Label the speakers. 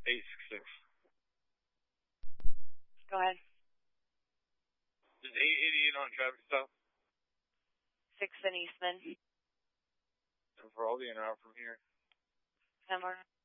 Speaker 1: 866.
Speaker 2: Go ahead.
Speaker 1: Just 888 on traffic stop.
Speaker 2: 6 in Eastman.
Speaker 1: And for all the in and out from here.
Speaker 2: 10 more.